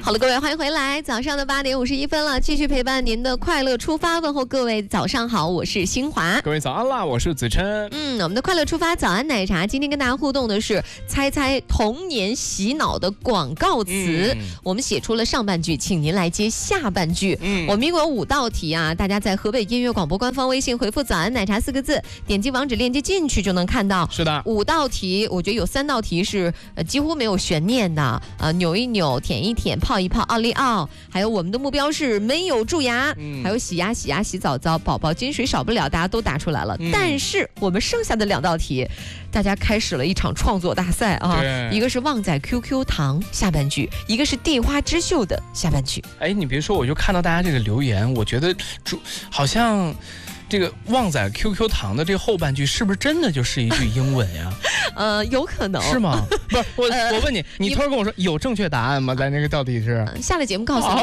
好了，各位，欢迎回来。早上的8点51分了，继续陪伴您的快乐出发。问候各位早上好，我是新华。 各位早安啦，我是子琛。 我们的快乐出发早安奶茶，今天跟大家互动的是猜猜童年洗脑的广告词。我们写出了上半句，请您来接下半句。我们一共有5道题啊，大家在河北音乐广播官方微信回复早安奶茶4个字，点击网址链接进去就能看到。 是的 ，5道题，我觉得有3道题是几乎没有悬念的，扭一扭，舔一舔，泡一泡，奥利奥，还有我们的目标是没有蛀牙，还有洗牙洗牙洗澡澡，宝宝金水少不了，大家都答出来了。但是我们剩下的2道题，大家开始了一场创作大赛啊！一个是旺仔 QQ 糖下半句，一个是地花之秀的下半句。 哎，你别说，我就看到大家这个留言，我觉得好像这个旺仔 QQ 糖的这后半句是不是真的就是一句英文呀？ 有可能是吗？不是，我问你，你突然跟我说有正确答案吗？咱这个到底是下了节目告诉你。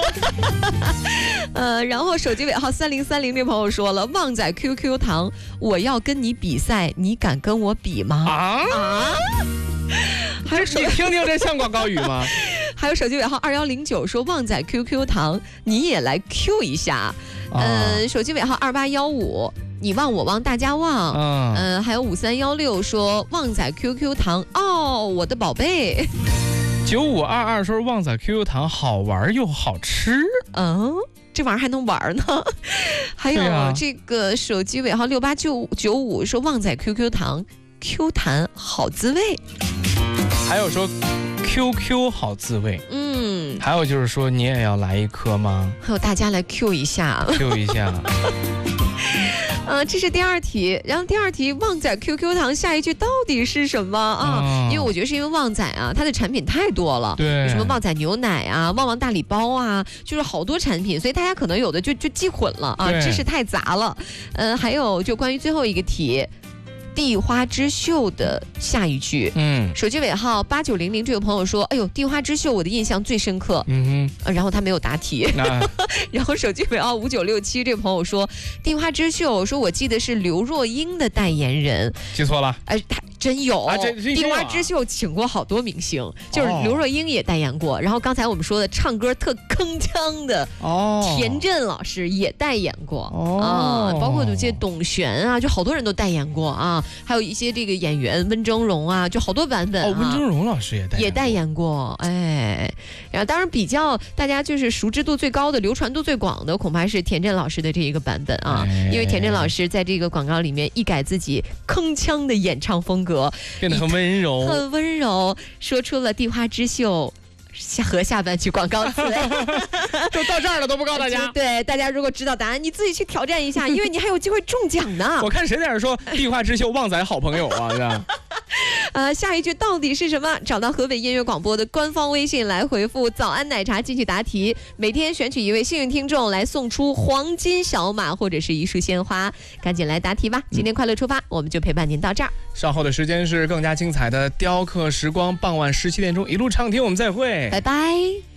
然后手机尾号3030这朋友说了，旺仔 QQ 糖，我要跟你比赛，你敢跟我比吗？还有你听听这像广告语吗？ 还有手机尾号2109说，旺仔 QQ 糖，你也来 Q 一下。手机尾号2815。你忘我忘大家忘，还有5316说旺仔 QQ 糖哦，我的宝贝。 9522说旺仔 QQ 糖好玩又好吃， 这玩意儿还能玩呢。还有这个手机尾号6895说旺仔 QQ 糖 Q 弹好滋味， 还有说 QQ 好滋味，还有就是说你也要来一颗吗？ 还有大家来 Q 一下 ，Q 一下。 这是第2题，然后第2题，旺仔 QQ 糖下一句到底是什么啊？因为我觉得是因为旺仔啊，它的产品太多了， 对， 有什么旺仔牛奶啊、旺旺大礼包啊，就是好多产品，所以大家可能有的就记混了啊，知识太杂了。还有就关于最后一个题。地花之秀的下一句，手机尾号8900这位朋友说，哎呦，地花之秀我的印象最深刻，然后他没有答题，然后手机尾号5967这位朋友说，地花之秀，说我记得是刘若英的代言人， 记错了， 他真有，地花之秀请过好多明星，就是刘若英也代言过，然后刚才我们说的唱歌特铿锵的田震老师也代言过，包括这些董璇啊，就好多人都代言过啊。还有一些这个演员温峥嵘啊，就好多版本温峥嵘老师也代言过， 然后当然比较大家就是熟知度最高的、流传度最广的，恐怕是田震老师的这一个版本啊，因为田震老师在这个广告里面一改自己铿锵的演唱风格， 变得很温柔， 很温柔，说出了地花之秀。和下半句广告词都到这儿了都不告诉大家。 对，大家如果知道答案，你自己去挑战一下，因为你还有机会中奖呢。 我看谁在这说地花之秀旺仔好朋友啊，是吧？ 下一句到底是什么？找到河北音乐广播的官方微信来回复早安奶茶进去答题，每天选取一位幸运听众来送出黄金小马或者是一束鲜花，赶紧来答题吧。今天快乐出发，我们就陪伴您到这儿。 稍后的时间是更加精彩的雕刻时光，傍晚17点钟一路畅听，我们再会， 拜拜。